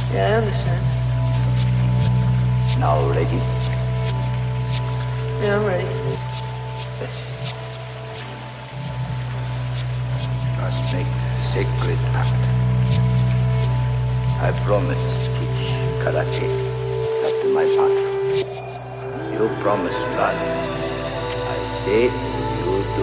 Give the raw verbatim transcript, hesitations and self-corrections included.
Yeah, I understand. Now ready? Yeah, I'm ready. Yes. Must make sacred act. I promise to teach karate after my path. You promise, blood. I say you do.